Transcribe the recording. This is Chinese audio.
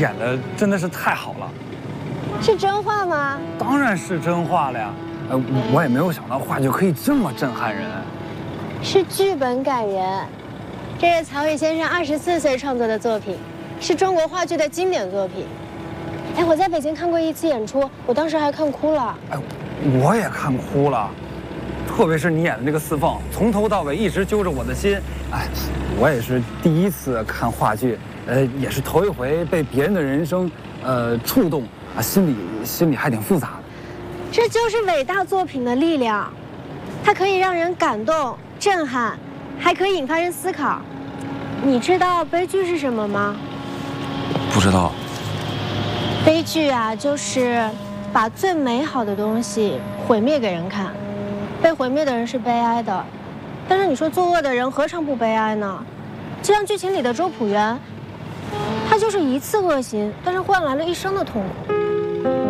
演的真的是太好了。 是真话吗？ 当然是真话了呀。我也没有想到话剧可以这么震撼人。 是剧本感人，这是曹禺先生24岁创作的作品，是中国话剧的经典作品。哎，我在北京看过一次演出，我当时还看哭了。 哎，我也看哭了，特别是你演的这个四凤，从头到尾一直揪着我的心。哎，我也是第一次看话剧，也是头一回被别人的人生，触动啊，心里还挺复杂的。 这就是伟大作品的力量，它可以让人感动、震撼，还可以引发人思考。你知道悲剧是什么吗？ 不知道。 悲剧啊，就是把最美好的东西毁灭给人看，被毁灭的人是悲哀的。但是你说作恶的人何尝不悲哀呢？就像剧情里的周朴园，他就是一次恶行，但是换来了一生的痛苦。